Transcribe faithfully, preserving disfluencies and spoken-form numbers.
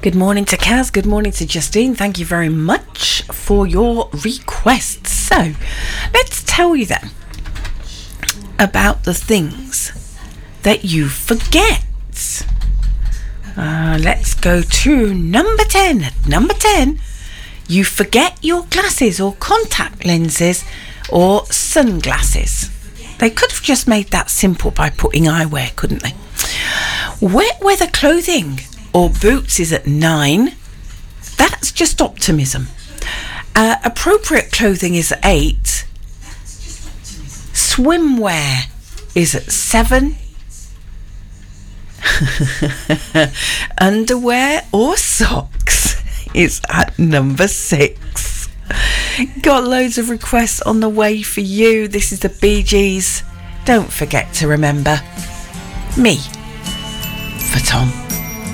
Good morning to Kaz, good morning to Justine. Thank you very much for your requests. So, let's tell you then about the things that you forget. Uh, let's go to number ten. Number ten, you forget your glasses or contact lenses or sunglasses. They could have just made that simple by putting eyewear, couldn't they? Wet weather clothing or boots is at nine. That's just optimism. Uh, appropriate clothing is at eight. Swimwear is at seven. Underwear or socks is at number six. Got loads of requests on the way for you. This is the Bee Gees. Don't forget to remember me for Tom.